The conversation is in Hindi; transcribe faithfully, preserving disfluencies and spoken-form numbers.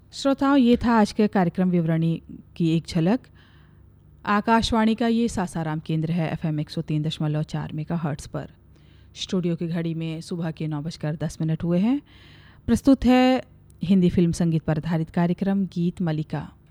श्रोताओं, ये था आज के कार्यक्रम विवरणी की एक झलक। आकाशवाणी का ये सासाराम केंद्र है एफ एम एक सौ तीन दशमलव चार मेगा हर्ट्स पर। स्टूडियो की घड़ी में सुबह के नौ बजकर दस मिनट हुए हैं। प्रस्तुत है हिंदी फिल्म संगीत पर आधारित कार्यक्रम गीत मलिका।